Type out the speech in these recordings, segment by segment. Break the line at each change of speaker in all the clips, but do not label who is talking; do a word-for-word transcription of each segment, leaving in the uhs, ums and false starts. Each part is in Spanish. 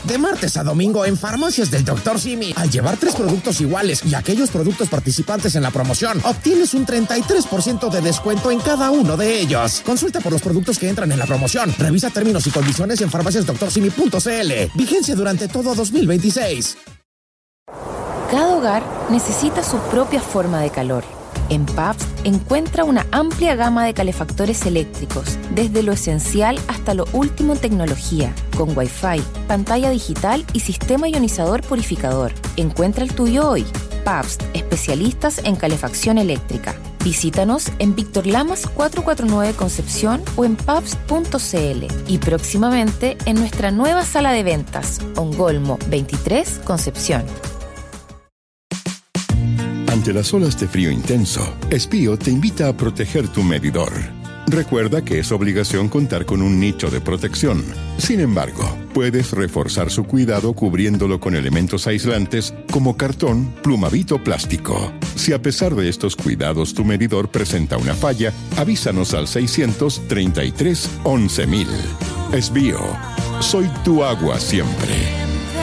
De martes a domingo en Farmacias del doctor Simi. Al llevar tres productos iguales y aquellos productos participantes en la promoción, obtienes un treinta y tres por ciento de descuento en cada uno de ellos. Consulta por los productos que entran en la promoción. Revisa términos y condiciones en farmacias doctor simi punto c l. Vigencia durante todo dos mil veintiséis.
Cada hogar necesita su propia forma de calor. En Pabst encuentra una amplia gama de calefactores eléctricos, desde lo esencial hasta lo último en tecnología, con Wi-Fi, pantalla digital y sistema ionizador purificador. Encuentra el tuyo hoy. Pabst, especialistas en calefacción eléctrica. Visítanos en Víctor Lamas cuatrocientos cuarenta y nueve Concepción o en pabst punto c l y próximamente en nuestra nueva sala de ventas, Ongolmo veintitrés Concepción.
Ante las olas de frío intenso, Espío te invita a proteger tu medidor. Recuerda que es obligación contar con un nicho de protección. Sin embargo, puedes reforzar su cuidado cubriéndolo con elementos aislantes como cartón, plumavit o plástico. Si a pesar de estos cuidados tu medidor presenta una falla, avísanos al seiscientos treinta y tres once mil. Espío, soy tu agua siempre.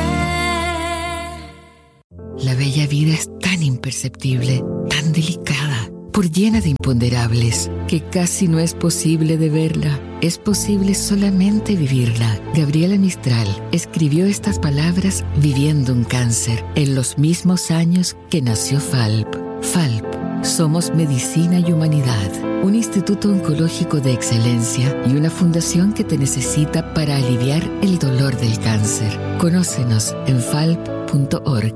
La bella vida es tan imperceptible, tan delicada, por llena de imponderables, que casi no es posible de verla. Es posible solamente vivirla. Gabriela Mistral escribió estas palabras viviendo un cáncer, en los mismos años que nació Falp. Falp, somos medicina y humanidad, un instituto oncológico de excelencia y una fundación que te necesita para aliviar el dolor del cáncer. Conócenos en falp punto org.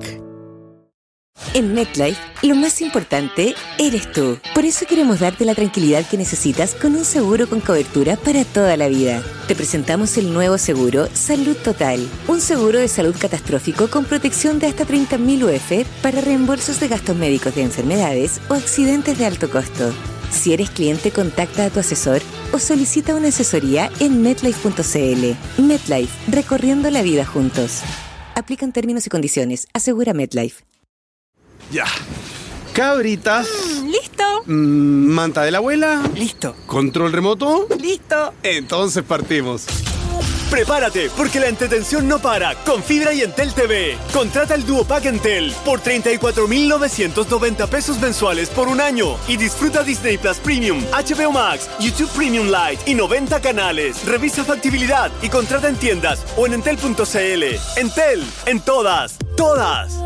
En MetLife, lo más importante eres tú. Por eso queremos darte la tranquilidad que necesitas con un seguro con cobertura para toda la vida. Te presentamos el nuevo seguro Salud Total, un seguro de salud catastrófico con protección de hasta treinta mil U F para reembolsos de gastos médicos de enfermedades o accidentes de alto costo. Si eres cliente, contacta a tu asesor o solicita una asesoría en metlife punto c l. MetLife, recorriendo la vida juntos. Aplican términos y condiciones. Asegura MetLife.
Ya. Cabritas.
Mm, listo.
Mm, manta de la abuela.
Listo.
Control remoto.
Listo.
Entonces partimos.
Prepárate, porque la entretención no para con Fibra y Entel T V. Contrata el Duo Pack Entel por treinta y cuatro mil novecientos noventa pesos mensuales por un año y disfruta Disney Plus Premium, H B O Max, YouTube Premium Lite y noventa canales. Revisa factibilidad y contrata en tiendas o en entel punto c l. Entel, en todas, todas.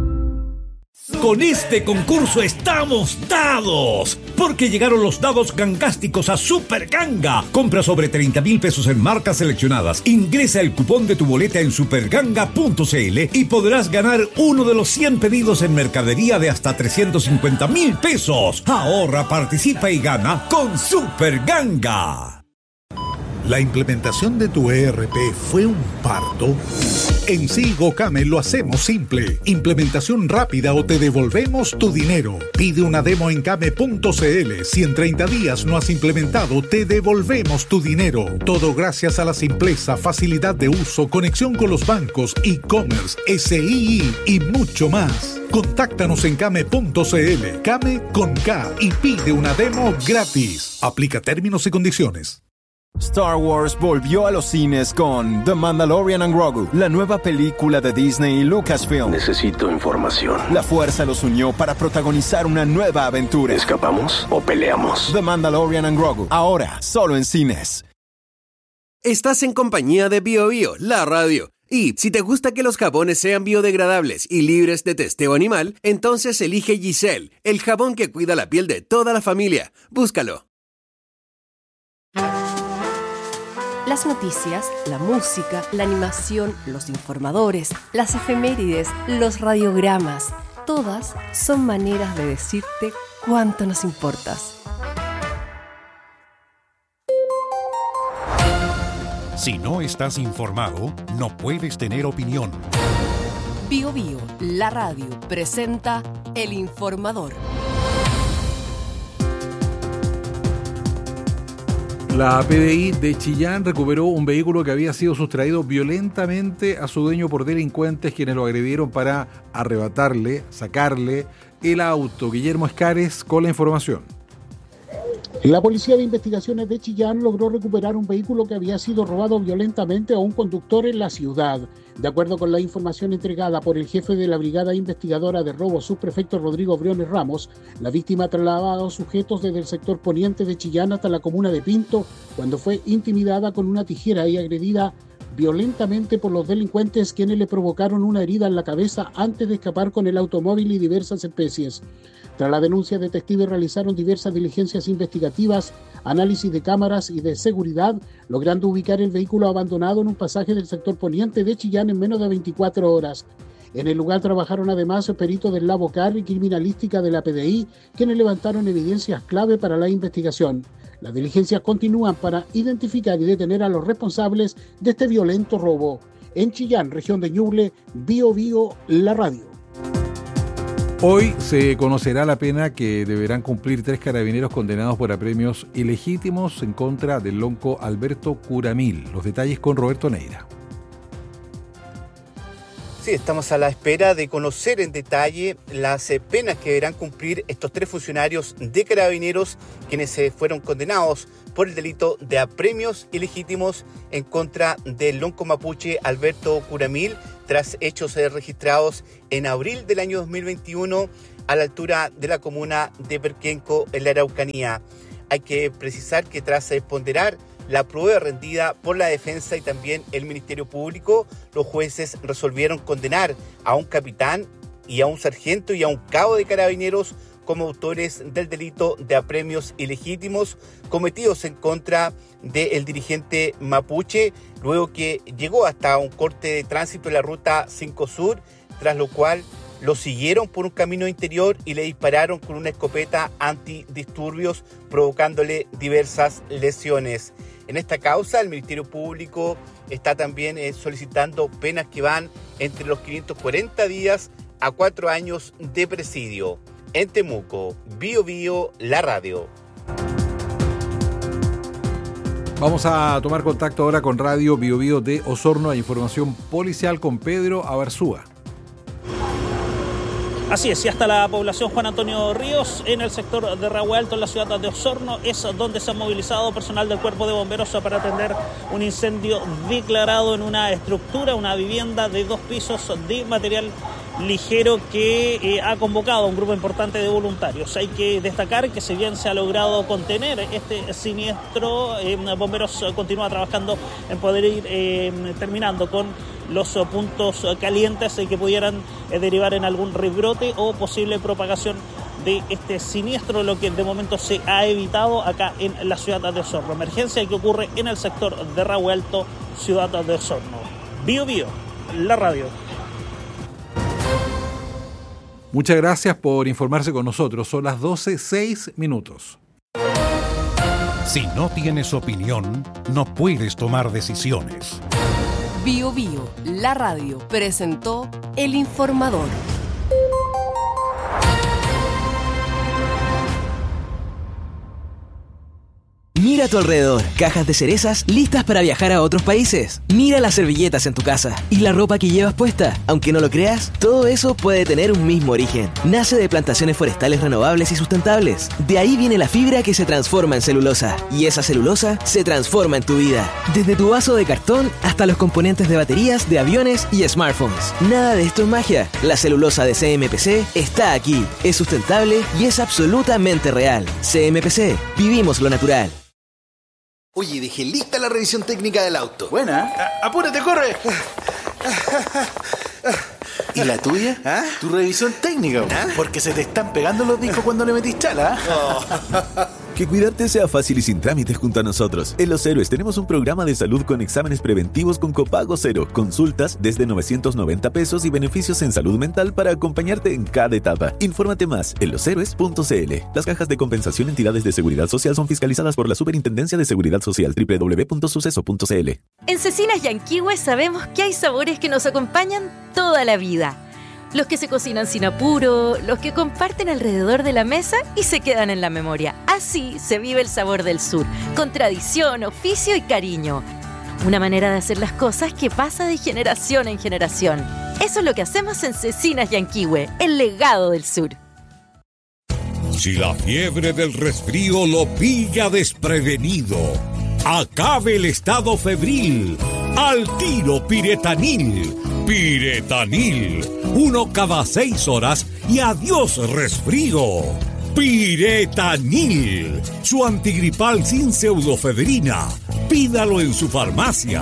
Con este concurso estamos dados, porque llegaron los dados gangásticos a Super Ganga. Compra sobre treinta mil pesos en marcas seleccionadas. Ingresa el cupón de tu boleta en superganga punto c l y podrás ganar uno de los cien pedidos en mercadería de hasta trescientos cincuenta mil pesos. Ahorra, participa y gana con Super Ganga.
¿La implementación de tu E R P fue un parto? En Silgo Came lo hacemos simple. Implementación rápida o te devolvemos tu dinero. Pide una demo en came punto c l. Si en treinta días no has implementado, te devolvemos tu dinero. Todo gracias a la simpleza, facilidad de uso, conexión con los bancos, e-commerce, S I I y mucho más. Contáctanos en came punto c l. Came con K y pide una demo gratis. Aplica términos y condiciones.
Star Wars volvió a los cines con The Mandalorian and Grogu, la nueva película de Disney y Lucasfilm.
Necesito información.
La fuerza los unió para protagonizar una nueva aventura.
¿Escapamos o peleamos?
The Mandalorian and Grogu, ahora solo en cines.
Estás en compañía de Bio Bio, la radio. Y si te gusta que los jabones sean biodegradables y libres de testeo animal, entonces elige Giselle, el jabón que cuida la piel de toda la familia. Búscalo.
Las noticias, la música, la animación, los informadores, las efemérides, los radiogramas, todas son maneras de decirte cuánto nos importas.
Si no estás informado, no puedes tener opinión.
Bio Bio, la radio, presenta El Informador.
La P D I de Chillán recuperó un vehículo que había sido sustraído violentamente a su dueño por delincuentes quienes lo agredieron para arrebatarle, sacarle el auto. Guillermo Escares con la información.
La Policía de Investigaciones de Chillán logró recuperar un vehículo que había sido robado violentamente a un conductor en la ciudad. De acuerdo con la información entregada por el jefe de la Brigada Investigadora de Robo, subprefecto Rodrigo Briones Ramos, la víctima trasladaba a dos sujetos desde el sector poniente de Chillán hasta la comuna de Pinto, cuando fue intimidada con una tijera y agredida violentamente por los delincuentes, quienes le provocaron una herida en la cabeza antes de escapar con el automóvil y diversas especies. Tras la denuncia, detectives realizaron diversas diligencias investigativas, análisis de cámaras y de seguridad, logrando ubicar el vehículo abandonado en un pasaje del sector poniente de Chillán en menos de veinticuatro horas. En el lugar trabajaron además peritos del Labocar y criminalística de la P D I, quienes levantaron evidencias clave para la investigación. Las diligencias continúan para identificar y detener a los responsables de este violento robo. En Chillán, región de Ñuble, Bio Bio, la radio.
Hoy se conocerá la pena que deberán cumplir tres carabineros condenados por apremios ilegítimos en contra del lonco Alberto Curamil. Los detalles con Roberto Neira.
Sí, estamos a la espera de conocer en detalle las penas que deberán cumplir estos tres funcionarios de carabineros quienes se fueron condenados por el delito de apremios ilegítimos en contra del lonco mapuche Alberto Curamil, tras hechos registrados en abril del año dos mil veintiuno a la altura de la comuna de Perquenco, en la Araucanía. Hay que precisar que tras ponderar la prueba rendida por la defensa y también el Ministerio Público, los jueces resolvieron condenar a un capitán y a un sargento y a un cabo de carabineros como autores del delito de apremios ilegítimos cometidos en contra del dirigente mapuche, luego que llegó hasta un corte de tránsito en la ruta cinco Sur, tras lo cual lo siguieron por un camino interior y le dispararon con una escopeta antidisturbios, provocándole diversas lesiones. En esta causa, el Ministerio Público está también eh, solicitando penas que van entre los quinientos cuarenta días a cuatro años de presidio. En Temuco, Bio Bio, la radio.
Vamos a tomar contacto ahora con Radio Bio Bio de Osorno, a información policial con Pedro Abarzúa.
Así es, y hasta la población Juan Antonio Ríos, en el sector de Rahue Alto, en la ciudad de Osorno, es donde se ha movilizado personal del Cuerpo de Bomberos para atender un incendio declarado en una estructura, una vivienda de dos pisos de material ligero que eh, ha convocado a un grupo importante de voluntarios. Hay que destacar que si bien se ha logrado contener este siniestro, eh, Bomberos continúa trabajando en poder ir eh, terminando con los puntos calientes que pudieran eh, derivar en algún rebrote o posible propagación de este siniestro, lo que de momento se ha evitado acá en la ciudad de Osorno. Emergencia que ocurre en el sector de Rahue Alto, ciudad de Osorno. Bio Bio, la radio.
Muchas gracias por informarse con nosotros. Son las doce, seis minutos.
Si no tienes opinión, no puedes tomar decisiones.
Bio Bio, la radio, presentó El Informador.
Mira a tu alrededor, cajas de cerezas listas para viajar a otros países. Mira las servilletas en tu casa y la ropa que llevas puesta. Aunque no lo creas, todo eso puede tener un mismo origen. Nace de plantaciones forestales renovables y sustentables. De ahí viene la fibra que se transforma en celulosa. Y esa celulosa se transforma en tu vida. Desde tu vaso de cartón hasta los componentes de baterías, de aviones y smartphones. Nada de esto es magia. La celulosa de C M P C está aquí. Es sustentable y es absolutamente real. C M P C. Vivimos lo natural.
Oye, dejé lista la revisión técnica del auto. Buena. A- apúrate, corre. ¿Y la tuya? ¿Ah? Tu revisión técnica. ¿Ah? Porque se te están pegando los discos cuando le metís chala. Oh.
Que cuidarte sea fácil y sin trámites junto a nosotros. En Los Héroes tenemos un programa de salud con exámenes preventivos con copago cero, consultas desde novecientos noventa pesos y beneficios en salud mental para acompañarte en cada etapa. Infórmate más en los héroes punto c l. Las cajas de compensación entidades de seguridad social son fiscalizadas por la Superintendencia de Seguridad Social. doble u doble u doble u punto suceso punto c l.
En Cecinas Yanquihue sabemos que hay sabores que nos acompañan toda la vida. Los que se cocinan sin apuro, los que comparten alrededor de la mesa y se quedan en la memoria. Así se vive el sabor del sur, con tradición, oficio y cariño. Una manera de hacer las cosas que pasa de generación en generación. Eso es lo que hacemos en Cecinas Yanquihue, el legado del sur.
Si la fiebre del resfrío lo pilla desprevenido, acabe el estado febril. Al tiro Piretanil. Piretanil. Uno cada seis horas y adiós resfrío. Piretanil. Su antigripal sin pseudofedrina. Pídalo en su farmacia.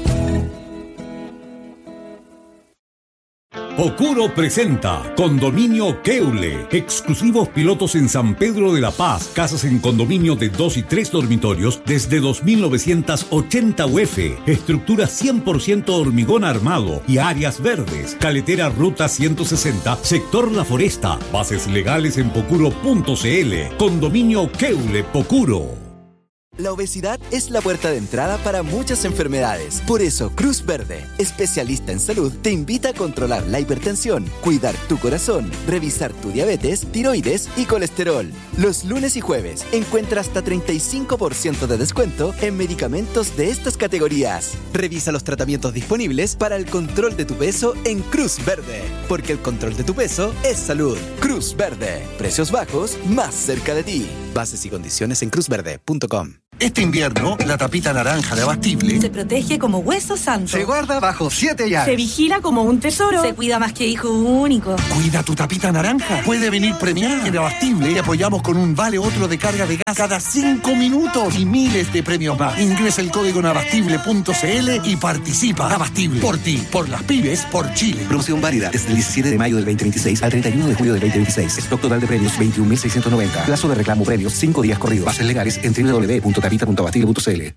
Pocuro presenta Condominio Keule. Exclusivos pilotos en San Pedro de la Paz. Casas en condominio de dos y tres dormitorios desde dos mil novecientos ochenta U F. Estructura cien por ciento hormigón armado y áreas verdes. Caletera Ruta ciento sesenta, sector La Foresta. Bases legales en pocuro punto cl. Condominio Keule Pocuro.
La obesidad es la puerta de entrada para muchas enfermedades. Por eso, Cruz Verde, especialista en salud, te invita a controlar la hipertensión, cuidar tu corazón, revisar tu diabetes, tiroides y colesterol. Los lunes y jueves encuentra hasta treinta y cinco por ciento de descuento en medicamentos de estas categorías. Revisa los tratamientos disponibles para el control de tu peso en Cruz Verde, porque el control de tu peso es salud. Cruz Verde, precios bajos más cerca de ti. Bases y condiciones en cruz verde punto com.
Este invierno, la tapita naranja de Abastible
se protege como hueso santo.
Se guarda bajo siete llaves.
Se vigila como un tesoro. Se cuida más que hijo único.
Cuida tu tapita naranja. Puede venir premiada. En Abastible te apoyamos con un vale otro de carga de gas cada cinco minutos y miles de premios más. Ingresa el código en abastible punto cl y participa. Abastible. Por ti, por las pymes, por Chile.
Promoción válida desde el diecisiete de mayo del veinte veintiséis al treinta y uno de julio del veinte veintiséis. Stock total de premios veintiún mil seiscientos noventa. Plazo de reclamo premios cinco días corridos. Bases legales en doble u doble u doble u punto tapita punto abastible punto cl.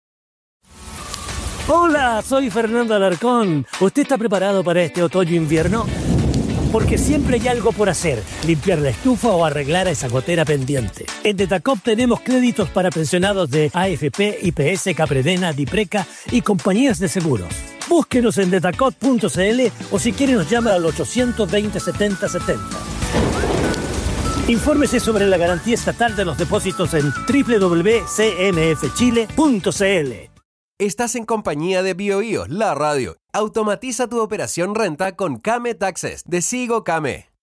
Hola, soy Fernando Alarcón. ¿Usted está preparado para este otoño-invierno? Porque siempre hay algo por hacer, limpiar la estufa o arreglar a esa gotera pendiente. En Detacop tenemos créditos para pensionados de A F P, I P S, Capredena, Dipreca y compañías de seguros. Búsquenos en detacop punto cl o si quiere nos llama al ochocientos veinte setenta setenta. Infórmese sobre la garantía estatal de los depósitos en doble u doble u doble u punto c m f chile punto c l.
Estás en compañía de BioBio, la radio. Automatiza tu operación renta con Came Taxes de Sigo Came.